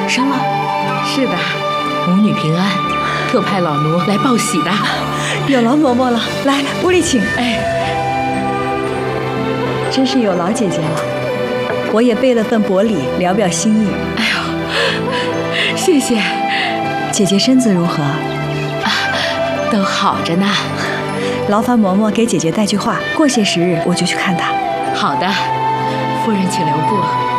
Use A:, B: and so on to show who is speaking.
A: 生了？
B: 是的，母女平安，特派老奴来报喜的。
A: 有劳嬷嬷了，来屋里请。
B: 哎，
A: 真是有劳姐姐了，我也备了份薄礼，聊表心意。
B: 哎呦，谢谢。
A: 姐姐身子如何？
B: 都好着呢。
A: 劳烦嬷嬷给姐姐带句话，过些时日我就去看她。
B: 好的，夫人请留步。